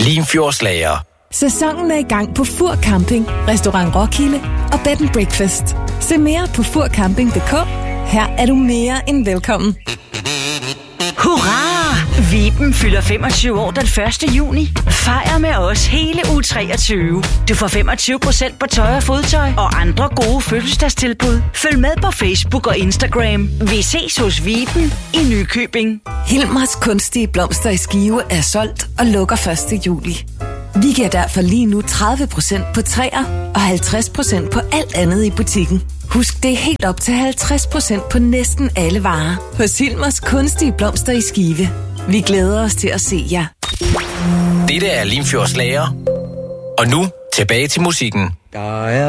Limfjordslager. Sæsonen er i gang på Fur Camping, Restaurant Roskilde og Bed & Breakfast. Se mere på furcamping.dk. Her er du mere end velkommen. Hurra! Viben fylder 25 år den 1. juni. Fejr med os hele uge 23. Du får 25% på tøj og fodtøj og andre gode fødselsdagstilbud. Følg med på Facebook og Instagram. Vi ses hos Viben i Nykøbing. Hilmers kunstige blomster i Skive er solgt og lukker 1. juli. Vi giver derfor lige nu 30% på træer og 50% på alt andet i butikken. Husk, det er helt op til 50% på næsten alle varer hos Hilmers kunstige blomster i Skive. Vi glæder os til at se jer. Dette er Limfjordslager. Og nu tilbage til musikken.